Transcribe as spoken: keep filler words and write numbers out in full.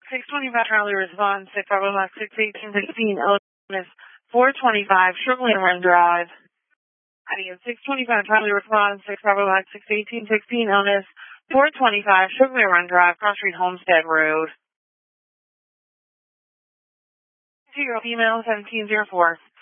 six twenty-five Charlie responds, six Bravo Max six eighteen sixteen, Illinois four twenty-five, Sugarland Run Drive. Adios, six twenty-five Charlie responds, six Bravo Max six eighteen sixteen, Illinois four twenty-five, Sugarland Run Drive, Cross Street, Homestead Road. Zero, female, seventeen zero four.